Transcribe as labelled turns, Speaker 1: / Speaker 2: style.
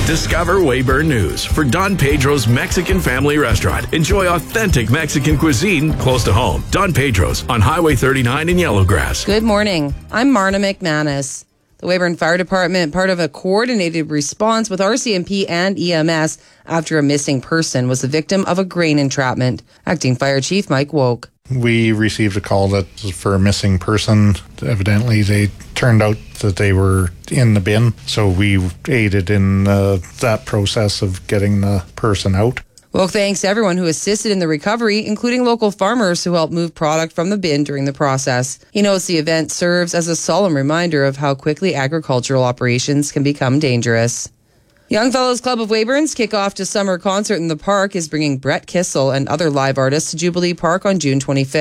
Speaker 1: Discover Weyburn News for Don Pedro's Mexican Family Restaurant. Enjoy authentic Mexican cuisine close to home. Don Pedro's on Highway 39 in Yellowgrass.
Speaker 2: Good morning. I'm Marna McManus. The Weyburn Fire Department, part of a coordinated response with RCMP and EMS after a missing person was the victim of a grain entrapment. Acting Fire Chief Mike Woke.
Speaker 3: We received a call that was for a missing person. Evidently, they turned out that they were in the bin, so we aided in that process of getting the person out.
Speaker 2: Woke thanks everyone who assisted in the recovery, including local farmers who helped move product from the bin during the process. He notes the event serves as a solemn reminder of how quickly agricultural operations can become dangerous. Young Fellows Club of Weyburn's kickoff to summer concert in the park is bringing Brett Kissel and other live artists to Jubilee Park on June 25th.